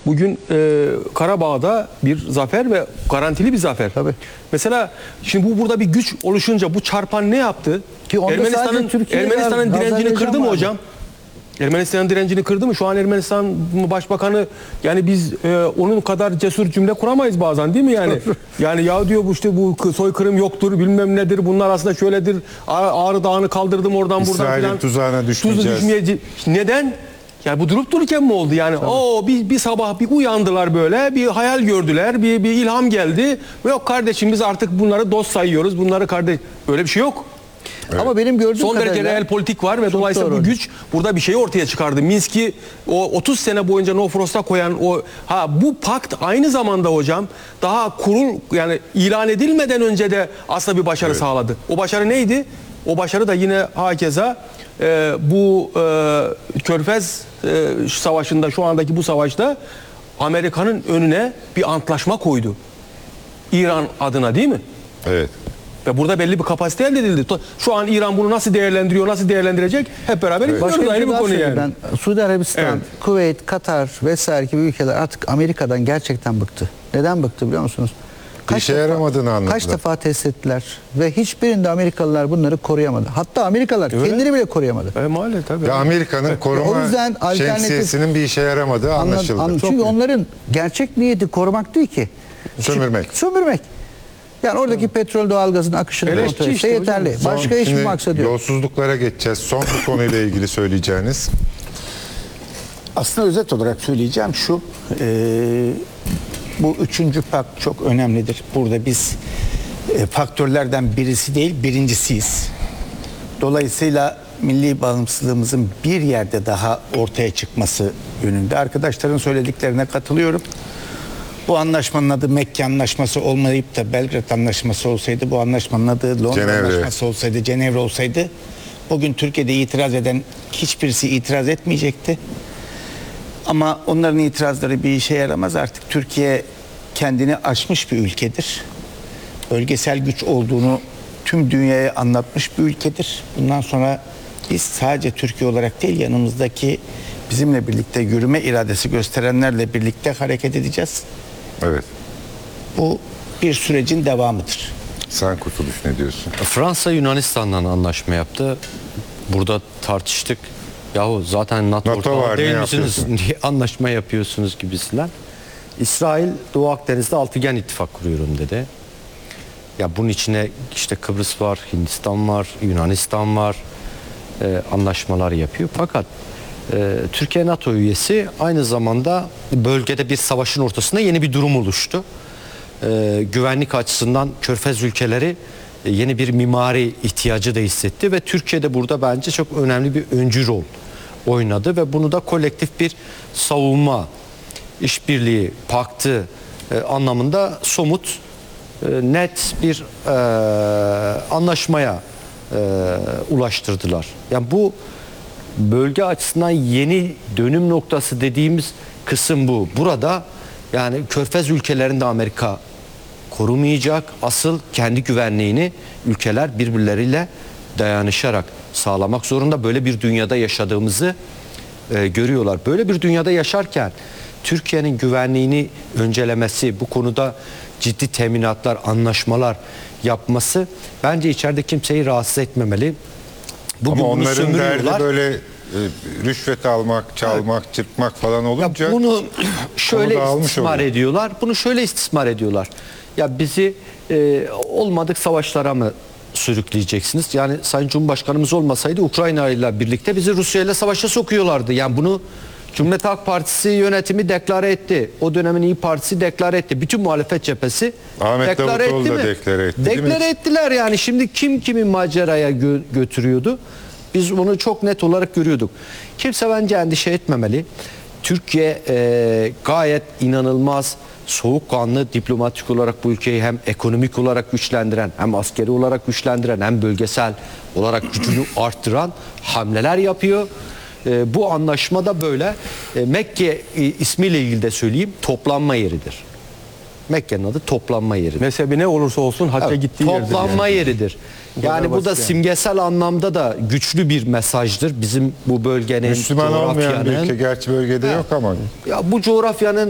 bugün Karabağ'da bir zafer ve garantili bir zafer. Tabii. Mesela şimdi burada bir güç oluşunca bu çarpan ne yaptı? Ki onda sadece Türkiye var, Ermenistan'ın direncini Azerbaycan kırdı mı vardı. hocam? Ermenistan'ın direncini kırdı mı? Şu an Ermenistan Başbakanı, yani biz onun kadar cesur cümle kuramayız bazen, değil mi yani? Yani ya diyor, bu işte bu soykırım yoktur, bilmem nedir, bunlar aslında şöyledir. Ağrı Dağı'nı kaldırdım oradan buradan İsrail'in filan. tuzağına düşmeyeceğiz. Neden? Yani bu durup dururken mi oldu yani? O bir sabah bir uyandılar, böyle bir hayal gördüler, bir ilham geldi. Yok kardeşim, biz artık bunları dost sayıyoruz, bunları kardeş. Öyle bir şey yok. Ama benim gördüğüm Son derece kadarıyla real politik var ve dolayısıyla doğru. bu güç burada bir şeyi ortaya çıkardı. Minsk'i o 30 sene boyunca No Frost'a koyan bu pakt aynı zamanda hocam daha yani ilan edilmeden önce de aslında bir başarı sağladı. O başarı neydi? O başarı da yine hakeza bu Körfez Savaşı'nda, şu andaki bu savaşta Amerika'nın önüne bir antlaşma koydu. İran adına, değil mi? Evet. Ve burada belli bir kapasite elde edildi. Şu an İran bunu nasıl değerlendiriyor, nasıl değerlendirecek hep beraber başka izliyoruz. bir Ayrı şey bir daha konu söyleyeyim yani. ben. Suudi Arabistan, Evet. Kuveyt, Katar vesaire gibi ülkeler artık Amerika'dan gerçekten bıktı. Neden bıktı biliyor musunuz? İşe yaramadığını anladılar. Kaç defa test ettiler ve hiçbirinde Amerikalılar bunları koruyamadı. Hatta Amerikalılar Öyle. kendini bile koruyamadı. Maalesef tabii. Ve Amerika'nın koruma O yüzden alternatif- şemsiyesinin bir işe yaramadığı anlaşıldı. Çünkü onların gerçek niyeti korumak değil ki. Sömürmek. Sömürmek. Yani oradaki petrol doğalgazın akışını Eleştiri kontrol etse işte hocam. yeterli. Başka hiçbir Şimdi maksat yok. yolsuzluklara geçeceğiz. Son bu konuyla ilgili söyleyeceğiniz. Aslında özet olarak söyleyeceğim şu, bu üçüncü pakt çok önemlidir. Burada biz faktörlerden birisi değil, birincisiyiz. Dolayısıyla milli bağımsızlığımızın bir yerde daha ortaya çıkması yönünde. Arkadaşların söylediklerine katılıyorum. Bu anlaşmanın adı Mekke Anlaşması olmayıp da Belgrad Anlaşması olsaydı, bu anlaşmanın adı Londra Cenevre. Anlaşması olsaydı, Cenevre olsaydı, bugün Türkiye'de itiraz eden hiçbirisi itiraz etmeyecekti. Ama onların itirazları bir işe yaramaz. Artık Türkiye kendini aşmış bir ülkedir. Bölgesel güç olduğunu tüm dünyaya anlatmış bir ülkedir. Bundan sonra biz sadece Türkiye olarak değil, yanımızdaki bizimle birlikte yürüme iradesi gösterenlerle birlikte hareket edeceğiz. Evet. Bu bir sürecin devamıdır. Sen Kurtuluş ne diyorsun? Fransa Yunanistan'dan anlaşma yaptı. Burada tartıştık. Yahu zaten NATO NATO ortağı var, değil ne misiniz? yapıyorsun? Niye anlaşma yapıyorsunuz gibisinden. İsrail Doğu Akdeniz'de altıgen ittifak kuruyorum dedi. Ya bunun içine işte Kıbrıs var, Hindistan var, Yunanistan var. Anlaşmalar yapıyor. Fakat Türkiye NATO üyesi, aynı zamanda bölgede bir savaşın ortasında yeni bir durum oluştu. Güvenlik açısından Körfez ülkeleri yeni bir mimari ihtiyacı da hissetti ve Türkiye de burada bence çok önemli bir öncü rol oynadı ve bunu da kolektif bir savunma işbirliği paktı anlamında somut, net bir anlaşmaya ulaştırdılar. Yani bu bölge açısından yeni dönüm noktası dediğimiz kısım bu. Burada yani Körfez ülkelerinde Amerika korumayacak. Asıl kendi güvenliğini ülkeler birbirleriyle dayanışarak sağlamak zorunda. Böyle bir dünyada yaşadığımızı görüyorlar. Böyle bir dünyada yaşarken Türkiye'nin güvenliğini öncelemesi, bu konuda ciddi teminatlar, anlaşmalar yapması bence içeride kimseyi rahatsız etmemeli. Bugün Ama bunu onların derdi sömürüyorlar. böyle rüşvet almak, çalmak, çırpmak falan olunca Ya bunu şöyle Onu da almış istismar oluyor. ediyorlar. Bunu şöyle istismar ediyorlar. Ya bizi olmadık savaşlara mı sürükleyeceksiniz? Yani Sayın Cumhurbaşkanımız olmasaydı Ukrayna ile birlikte bizi Rusya ile savaşa sokuyorlardı. Yani bunu Cumhuriyet Halk Partisi yönetimi deklare etti. O dönemin İYİ Partisi deklare etti. Bütün muhalefet cephesi Ahmet deklare Davutoğlu etti da mi? deklare etti, değil mi? Deklare ettiler yani. Şimdi kim kimi maceraya götürüyordu? Biz bunu çok net olarak görüyorduk. Kimse bence endişe etmemeli. Türkiye gayet inanılmaz soğukkanlı, diplomatik olarak bu ülkeyi hem ekonomik olarak güçlendiren, hem askeri olarak güçlendiren, hem bölgesel olarak gücünü arttıran hamleler yapıyor. Bu anlaşma da böyle. Mekke ismiyle ilgili de söyleyeyim, toplanma yeridir. Mekke'nin adı toplanma yeridir. Mezhebi ne olursa olsun hacca Evet, gittiği yerdir. toplanma yeridir. Yani bu da basit yani. simgesel anlamda da güçlü bir mesajdır. Bizim bu bölgenin, Müslüman olmayan bir coğrafyanın. ülke, gerçi bölgede yok ama Ya bu coğrafyanın